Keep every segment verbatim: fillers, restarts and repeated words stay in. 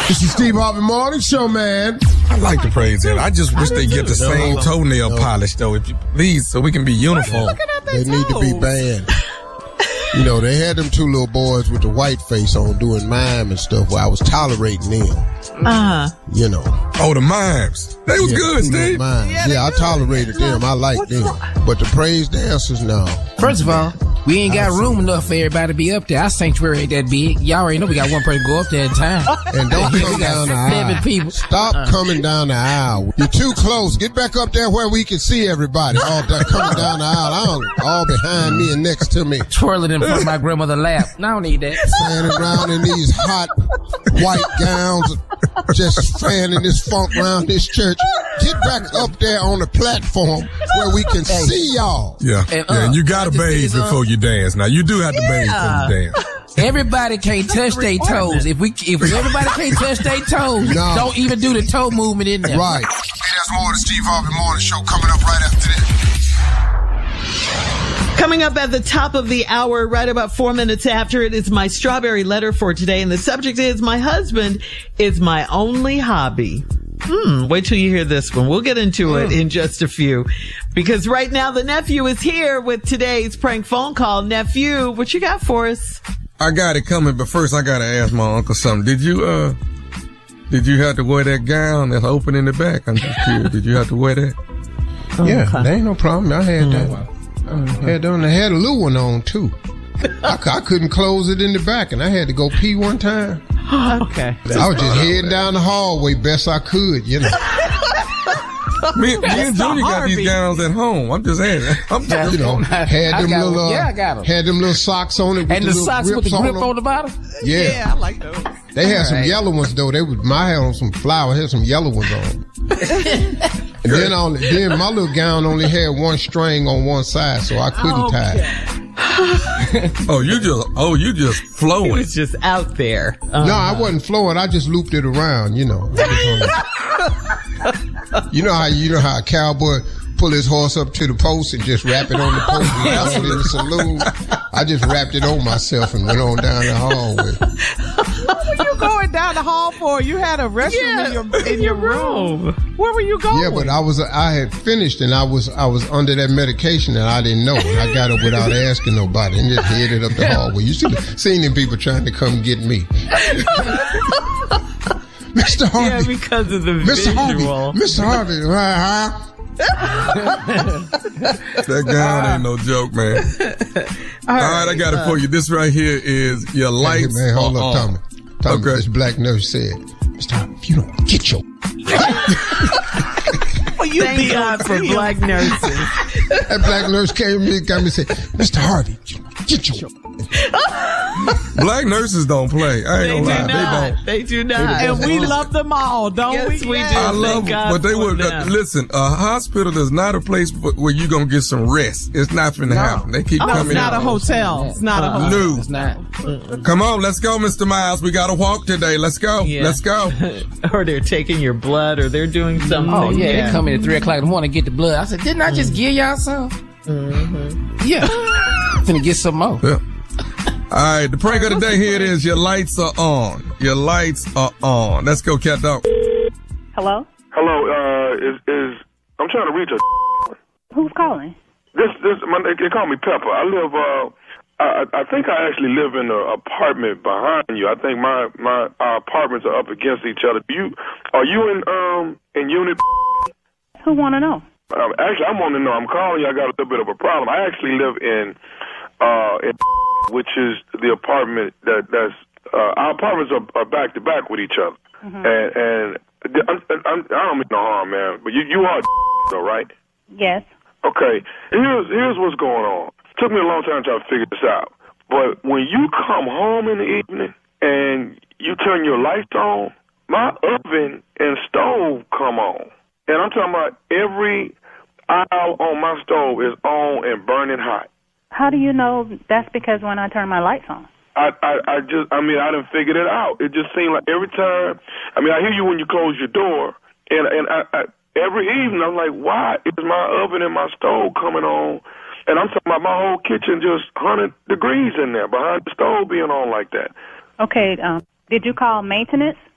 This is Steve Harvey Morning Show, man. I like the praise dance. I just wish I they do get the too. same No, toenail no. polish, though, if you please, so we can be uniform. They need to be banned. You know, they had them two little boys with the white face on doing mime and stuff where I was tolerating them. Uh-huh. You know. Oh, the mimes. They was Yeah, good, two little Steve. mimes. Yeah, Yeah, they I good. tolerated them. I liked them. But the praise dancers, no. First of all, we ain't got room enough for everybody to be up there. Our sanctuary ain't that big. Y'all already know we got one person go up there at a time. And don't We come got down the seven aisle. people. Stop coming down the aisle. You're too close. Get back up there where we can see everybody. All that coming down the aisle. I don't, all behind me and next to me. Twirling in front of my grandmother's lap. No, I don't need that. Standing around in these hot white gowns, just fanning this funk around this church. Get back up there on the platform where we can see y'all. Yeah, And, yeah, uh, and you gotta I just bathe think, uh, before you dance. Now, you do have to bathe before you dance. Everybody can't touch their toes. If we, if everybody can't touch their toes, No. don't even do the toe movement in there. Right. Hey, there's more of the Steve Harvey Morning Show coming up right after this. Coming up at the top of the hour, right about four minutes after it, is my strawberry letter for today. And the subject is, my husband is my only hobby. Hmm, wait till you hear this one. We'll get into it in just a few. Because right now the nephew is here with today's prank phone call. Nephew, what you got for us? I got it coming, but first I gotta ask my uncle something. Did you, uh, did you have to wear that gown that's open in the back? I'm just curious. Did you have to wear that? Yeah, there ain't no problem. I had that. I had on. I had a little one on too. I, c- I couldn't close it in the back, and I had to go pee one time. Okay. I was just heading down the hallway best I could, you know. Me, me and Junior got these gowns at home. I'm just asking. I'm just, You know, had I them got little, one. uh, Yeah, I got 'em. had them little socks on it, with And the little socks with grips the grip them. on the bottom? Yeah, I like those. they had some Right. yellow ones though. They was my had on some flower, had some yellow ones on. And then on, then my little gown only had one string on one side, so I couldn't tie it. oh, you just, oh, you just It flowing. was just out there. Uh, No, I wasn't flowing. I just looped it around, you know. You know how you know how a cowboy pull his horse up to the post and just wrap it on the post and wrap it in the saloon. I just wrapped it on myself and went on down the hallway. You going down the hall for? You had a restroom Yeah, in your in your room. Where were you going? Yeah, but I was I had finished and I was I was under that medication and I didn't know. And I got up without asking nobody and just headed up the hallway. You should have seen them people trying to come get me. Mister yeah, Harvey. because of the Mister visual. Harvey. Mister Harvey. Uh-huh. That gown ain't no joke, man. All right, I got it for you. This right here is your Hey, lights man, hold are up, on. Tommy. Tommy, Okay. this black nurse said, Mister Harvey, if you don't get your... You Thank God for black nurses. That black nurse came to me, got me and said, Mister Harvey, get your... Black nurses don't play. I They ain't do gonna lie. not. They don't. They do not. and we love them all, don't Yes, we? we Yes. do. I love Thank them, God but they for would uh, them. listen. A hospital is not a place for, where you gonna get some rest. It's not finna happen. They keep No, it's coming not a in. hotel. It's not a hotel. No. It's not. Come on, let's go, Mister Miles. We got to walk today. Let's go. Yeah. Let's go. Or they're taking your blood, or they're doing something. Oh, yeah, they come in at three o'clock in the morning and get the blood. I said, didn't I just give y'all some? Mm-hmm. Yeah. Finna get some more. Yeah. All right, the prank of the day, here it is. Your lights are on. Your lights are on. Let's go, cat dog. Hello? Hello, uh, is, is, I'm trying to reach a, Who's calling? this, this, my, they call me Pepper. I live, uh, I, I think I actually live in an apartment behind you. I think my, my, our apartments are up against each other. Do you, are you in, um, in unit? Who want to know? Um, actually, I want to know, I'm calling you, I got a little bit of a problem. I actually live in, uh, in, which is the apartment that, that's, uh, our apartments are, are back to back with each other. Mm-hmm. And, and I'm, I'm, I don't mean no harm, man, but you, you are though, right? Yes. Okay, here's here's what's going on. Took me a long time to try to figure this out. But when you come home in the evening and you turn your lights on, my oven and stove come on. And I'm talking about every aisle on my stove is on and burning hot. How do you know that's because when I turn my lights on? I, I, I just, I mean, I done figured it out. It just seemed like every time, I mean, I hear you when you close your door, and, and I, I, every evening I'm like, why is my oven and my stove coming on? And I'm talking about my whole kitchen just one hundred degrees in there behind the stove being on like that. Okay, um, did you call maintenance?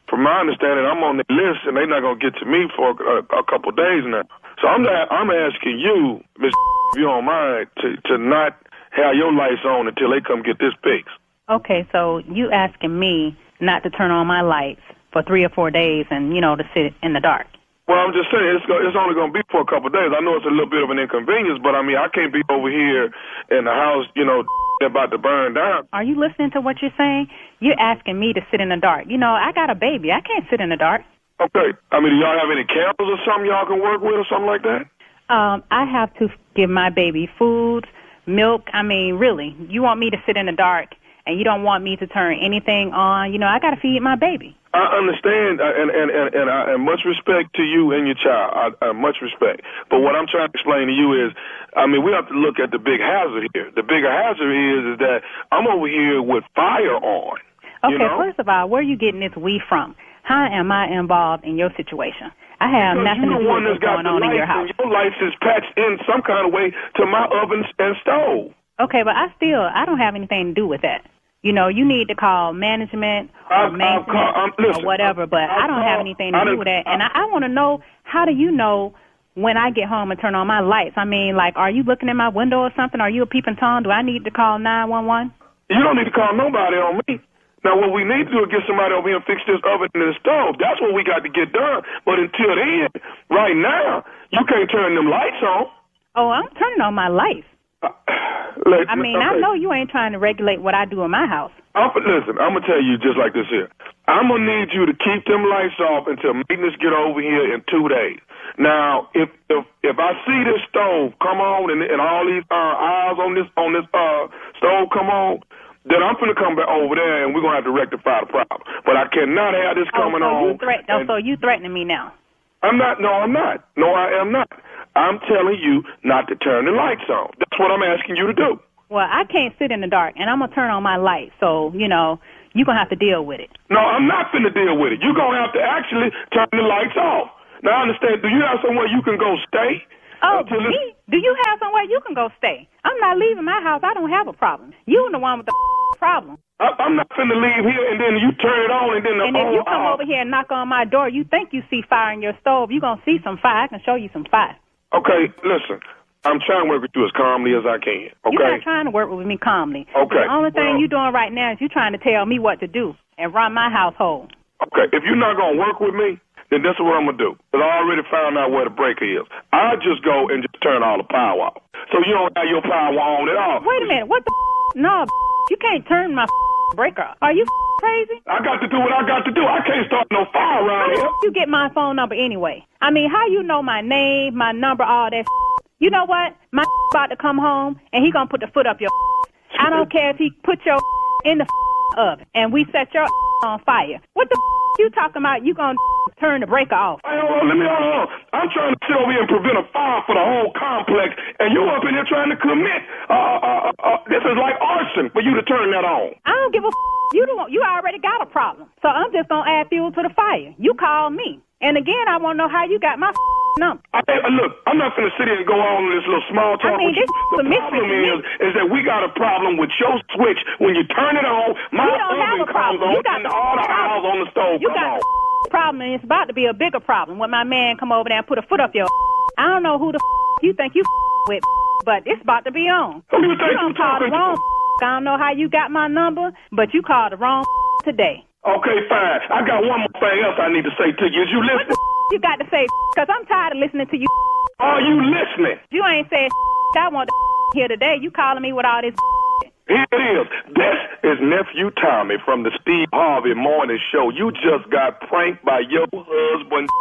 from my understanding, I'm on the list, and they're not gonna get to me for a, a couple days now. So I'm I'm asking you, Miss if you don't mind, to to not have your lights on until they come get this fixed. Okay, so you asking me not to turn on my lights for three or four days and, you know, to sit in the dark. Well, I'm just saying, it's, go, it's only going to be for a couple of days. I know it's a little bit of an inconvenience, but, I mean, I can't be over here in the house, you know, about to burn down. Are you listening to what you're saying? You're asking me to sit in the dark. You know, I got a baby. I can't sit in the dark. Okay. I mean, do y'all have any candles or something y'all can work with or something like that? Um, I have to give my baby food, milk. I mean, really, you want me to sit in the dark and you don't want me to turn anything on. You know, I got to feed my baby. I understand, uh, and and and and, I, and much respect to you and your child. I, I, much respect. But what I'm trying to explain to you is, I mean, we have to look at the big hazard here. The bigger hazard is is that I'm over here with fire on. Okay, you know? First of all, where are you getting this we from? How am I involved in your situation? I have because nothing to do with what's going on in your house. Your lights is patched in some kind of way to my oven and stove. Okay, but I still, I don't have anything to do with that. You know, you need to call management or I'll, maintenance I'll call, um, listen, or whatever, but I'll I don't call, have anything to do with that. And I, I want to know, how do you know when I get home and turn on my lights? I mean, like, are you looking in my window or something? Are you a peeping Tom? Do I need to call nine one one? You don't need to call nobody on me. Now, what we need to do is get somebody over here and fix this oven and this stove. That's what we got to get done. But until then, right now, you can't turn them lights on. Oh, I'm turning on my lights. Uh, let, I mean, okay. I know you ain't trying to regulate what I do in my house. I'm, listen, I'm going to tell you just like this here. I'm going to need you to keep them lights off until maintenance get over here in two days. Now, if if if I see this stove come on and, and all these uh, eyes on this on this uh, stove come on, then I'm going to come back over there and we're going to have to rectify the problem. But I cannot have this coming oh, so on. You threat- oh, so you threatening me now? I'm not. No, I'm not. No, I am not. I'm telling you not to turn the lights on. That's what I'm asking you to do. Well, I can't sit in the dark, and I'm going to turn on my lights. So, you know, you're going to have to deal with it. No, I'm not finna deal with it. You're going to have to actually turn the lights off. Now, I understand, do you have somewhere you can go stay? Oh, me? Do you have somewhere you can go stay? I'm not leaving my house. I don't have a problem. You're the one with the problem. I, I'm not finna leave here, and then you turn it on, and then the And if oh, you come oh. over here and knock on my door, you think you see fire in your stove. You're going to see some fire. I can show you some fire. Okay, listen. I'm trying to work with you as calmly as I can, okay? You're not trying to work with me calmly. Okay. The only thing well, you're doing right now is you're trying to tell me what to do and run my household. Okay, if you're not going to work with me, then this is what I'm going to do. Because I already found out where the breaker is. I'll just go and just turn all the power off. So you don't have your power on at all. Wait a minute. What the f-? No, you can't turn my f- breaker off. Are you f- crazy? I got to do what I got to do. I can't start no fire around How here. you get my phone number anyway? I mean, how you know my name, my number, all that f-? You know what? My about to come home, and he going to put the foot up your f-. I don't care if he put your f- in the f- oven, and we set your f- on fire. What the f- you talking about? You going to turn the breaker off? Hey, hold on, let me hold on. I'm trying to sit over here and prevent a fire for the whole complex, and you up in here trying to commit. Uh, uh, uh, this is like arson for you to turn that on. I don't give a f-. You don't. You already got a problem, so I'm just going to add fuel to the fire. You call me. And again, I want to know how you got my f- number. I, hey, look, I'm not going to sit here and go on this little small talk I mean, with this you. is The a mystery problem to me. is, is that we got a problem with your switch. When you turn it on, my You don't have oven a comes problem. on, You got and the all the problem. eyes on the stove You come got on. the problem, and it's about to be a bigger problem when my man come over there and put a foot up your. I don't know who the you think you with, but it's about to be on. Who you think You you don't call the talking wrong. to? I don't know how you got my number, but you called the wrong today. Okay, fine. I got one more thing else I need to say to you. Is you What listening? the you got to say? Because I'm tired of listening to you. Are you listening? You ain't said I want to here today. You calling me with all this. Here it is. This is Nephew Tommy from the Steve Harvey Morning Show. You just got pranked by your husband.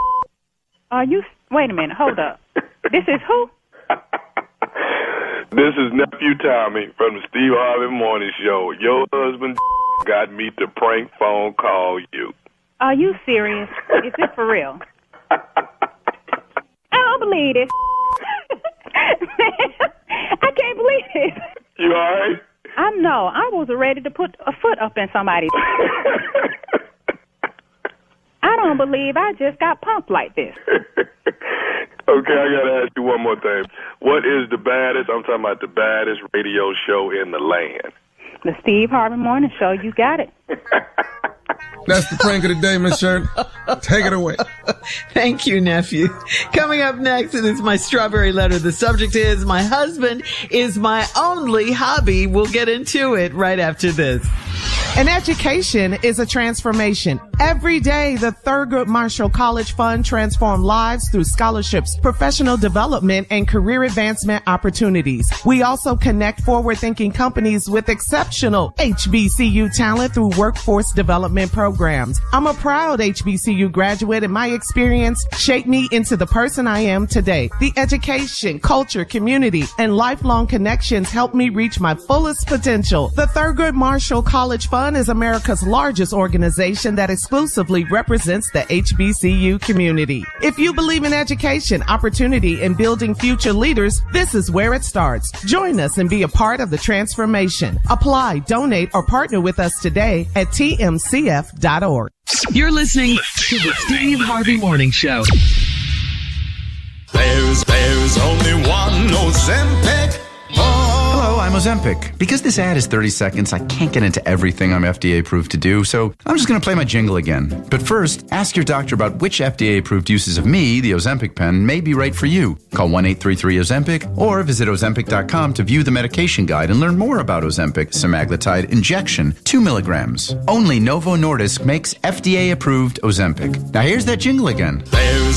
Are you? Wait a minute. Hold up. This is who? This is Nephew Tommy from the Steve Harvey Morning Show. Your husband got me to prank phone call you. Are you serious? Is this for real? I don't believe this. I can't believe this. You all right? I know. I was ready to put a foot up in somebody's. I don't believe I just got pumped like this. Okay, I gotta ask you one more thing. What is the baddest, I'm talking about the baddest radio show in the land? The Steve Harvey Morning Show, you got it. That's the prank of the day, Miss Shirley. Take it away. Thank you, nephew. Coming up next, it is my strawberry letter. The subject is my husband is my only hobby. We'll get into it right after this. An education is a transformation. Every day, the Thurgood Marshall College Fund transforms lives through scholarships, professional development, and career advancement opportunities. We also connect forward-thinking companies with exceptional H B C U talent through workforce development programs. I'm a proud H B C U graduate, and my experience shaped me into the person I am today. The education, culture, community, and lifelong connections helped me reach my fullest potential. The Thurgood Marshall College Fund is America's largest organization that exclusively represents the H B C U community. If you believe in education, opportunity, and building future leaders, this is where it starts. Join us and be a part of the transformation. Apply, donate, or partner with us today at T M C F dot org. You're listening to the Steve Harvey Morning Show. There's, there's only one Ozempic. Hello, I'm Ozempic. Because this ad is thirty seconds, I can't get into everything I'm F D A approved to do, so I'm just going to play my jingle again. But first, ask your doctor about which F D A approved uses of me, the Ozempic pen, may be right for you. Call one eight three three Ozempic or visit Ozempic dot com to view the medication guide and learn more about Ozempic semaglutide injection, two milligrams. Only Novo Nordisk makes F D A approved Ozempic. Now here's that jingle again. There's